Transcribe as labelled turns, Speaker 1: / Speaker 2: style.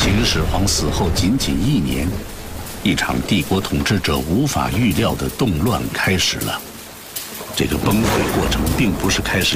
Speaker 1: 秦始皇死后仅仅1年，一场帝国统治者无法预料的动乱开始了。这个崩溃过程并不是开始